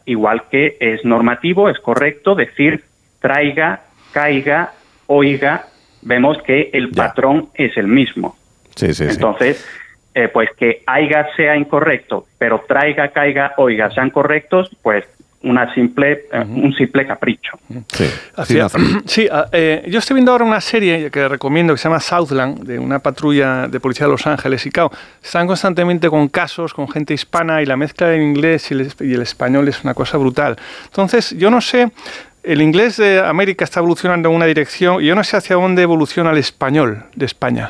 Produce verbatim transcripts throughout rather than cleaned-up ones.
igual que es normativo, es correcto decir traiga, caiga, oiga, vemos que el ya. patrón es el mismo. Sí, sí, Entonces, sí. Eh, pues que haiga sea incorrecto, pero traiga, caiga, oiga sean correctos, pues una simple, uh-huh. eh, un simple capricho. Sí, Hacia, sí eh, yo estoy viendo ahora una serie que recomiendo que se llama Southland, de una patrulla de policía de Los Ángeles, y claro, están constantemente con casos, con gente hispana, y la mezcla del inglés y el, y el español es una cosa brutal. Entonces, yo no sé, el inglés de América está evolucionando en una dirección, y yo no sé hacia dónde evoluciona el español de España.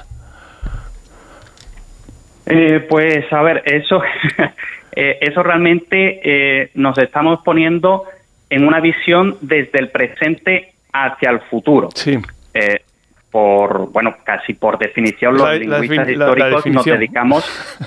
Eh, pues a ver, eso, eh, eso realmente eh, nos estamos poniendo en una visión desde el presente hacia el futuro. Sí. Eh, por, bueno, casi por definición, la, los lingüistas la, históricos la nos dedicamos,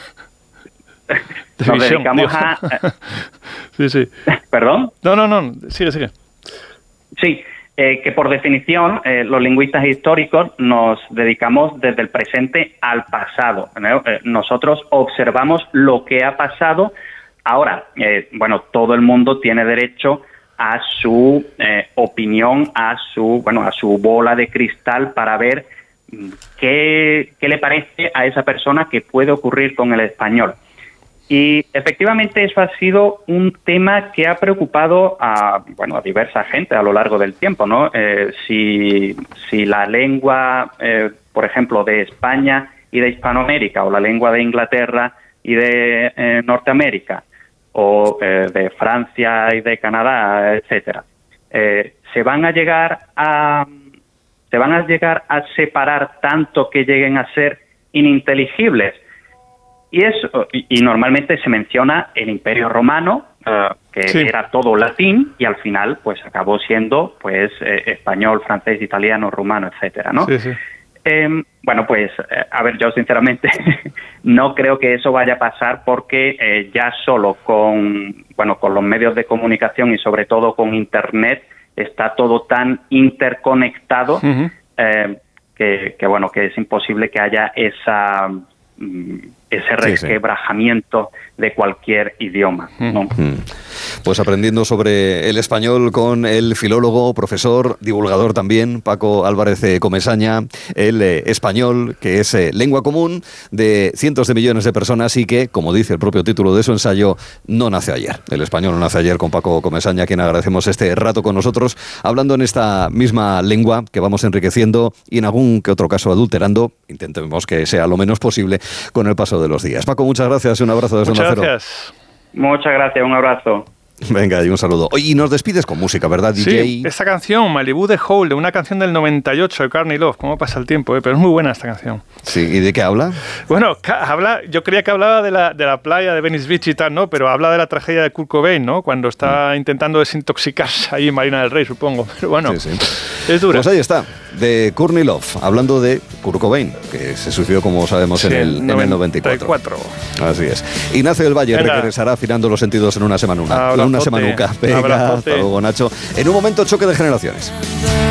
nos dedicamos a... sí, sí. ¿Perdón? No, no, no, sigue, sigue. Sí. Eh, que por definición eh, los lingüistas históricos nos dedicamos desde el presente al pasado, ¿no? Eh, nosotros observamos lo que ha pasado. Ahora, eh, bueno, todo el mundo tiene derecho a su eh, opinión, a su, bueno, a su bola de cristal para ver qué, qué le parece a esa persona que puede ocurrir con el español. Y efectivamente eso ha sido un tema que ha preocupado a, bueno, a diversa gente a lo largo del tiempo, ¿no? Eh, si, si la lengua, eh, por ejemplo, de España y de Hispanoamérica, o la lengua de Inglaterra y de eh, Norteamérica, o eh, de Francia y de Canadá, etcétera, eh, se van a llegar a se van a llegar a separar tanto que lleguen a ser ininteligibles. Y eso, y, y normalmente se menciona el Imperio Romano, uh, que sí. era todo latín, y al final pues acabó siendo pues eh, español, francés, italiano, rumano, etcétera, ¿no? Sí, sí. Eh, bueno, pues eh, a ver, yo sinceramente no creo que eso vaya a pasar, porque eh, ya solo con bueno con los medios de comunicación y sobre todo con Internet está todo tan interconectado uh-huh. eh, que, que bueno que es imposible que haya esa ese resquebrajamiento sí, sí. de cualquier idioma, ¿no? Pues aprendiendo sobre el español con el filólogo, profesor, divulgador también, Paco Álvarez Comesaña, el eh, español, que es eh, lengua común de cientos de millones de personas y que, como dice el propio título de su ensayo, no nace ayer. El español no nace ayer, con Paco Comesaña, a quien agradecemos este rato con nosotros, hablando en esta misma lengua que vamos enriqueciendo y en algún que otro caso adulterando, intentemos que sea lo menos posible, con el paso de los días. Paco, muchas gracias y un abrazo desde Onda Cero. Muchas gracias. Muchas gracias, un abrazo. Venga, y un saludo. Oye, y nos despides con música, ¿verdad, D J? Sí, esta canción, Malibu de Hole, de una canción del noventa y ocho de Courtney Love. ¿Cómo pasa el tiempo? ¿eh? Pero es muy buena esta canción. Sí, ¿y de qué habla? Bueno, habla, yo creía que hablaba de la, de la playa de Venice Beach y tal, ¿no? Pero habla de la tragedia de Kurt Cobain, ¿no? Cuando está mm. intentando desintoxicarse ahí en Marina del Rey, supongo. Pero bueno, sí, sí. es dura. Pues ahí está, de Courtney Love, hablando de Kurt Cobain, que se suicidó, como sabemos, sí, en, el, en el noventa y cuatro. noventa y cuatro. Así es. Ignacio del Valle Venga. regresará afinando los sentidos en una semana, una, una semanuca. Venga, hasta luego, Nacho. En un momento, choque de generaciones.